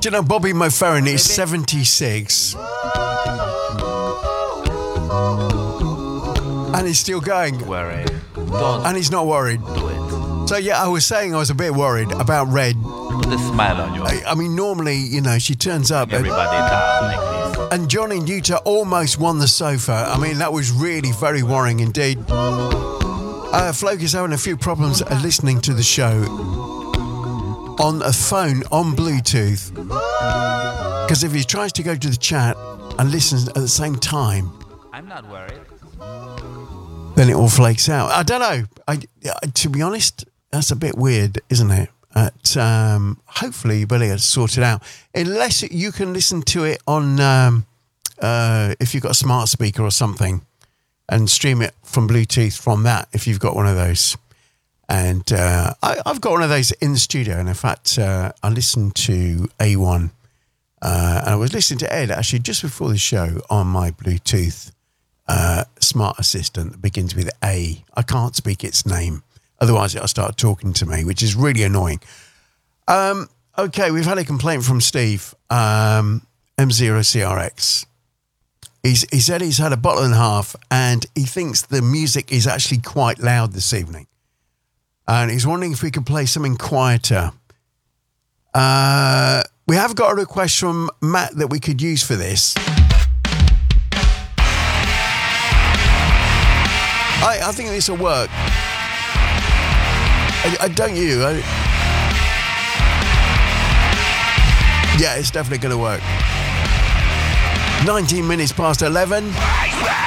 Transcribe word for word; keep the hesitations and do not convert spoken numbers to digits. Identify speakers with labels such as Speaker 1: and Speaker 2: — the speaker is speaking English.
Speaker 1: Do you know Bobby McFerrin is seventy-six and he's still going.
Speaker 2: Worry. Don't
Speaker 1: and he's not worried.
Speaker 2: do it.
Speaker 1: So yeah, I was saying I was a bit worried about Red.
Speaker 2: Put a smile on your face.
Speaker 1: I, I mean, normally, you know, she turns up.
Speaker 2: Everybody down like this.
Speaker 1: And Johnny Newton almost won the sofa. I mean, that was really very worrying indeed. Uh, Floke is having a few problems uh, listening to the show on a phone on Bluetooth. Because if he tries to go to the chat and listens at the same time,
Speaker 2: I'm not worried.
Speaker 1: then it all flakes out. I don't know. I, I, to be honest, that's a bit weird, isn't it? At, um, hopefully you better get it sorted out. Unless you can listen to it on, um, uh, if you've got a smart speaker or something, and stream it from Bluetooth from that, if you've got one of those. And uh, I, I've got one of those in the studio. And in fact, uh, I listened to A one. Uh, and I was listening to Ed actually just before the show on my Bluetooth uh, smart assistant that begins with A. I can't speak its name. Otherwise, it'll start talking to me, which is really annoying. Um, okay, we've had a complaint from Steve, um, M zero C R X. He's, he said he's had a bottle and a half and he thinks the music is actually quite loud this evening. And he's wondering if we could play something quieter. Uh, we have got a request from Matt that we could use for this. I, I think this will work. I, I don't you? I, yeah, it's definitely going to work. nineteen minutes past eleven.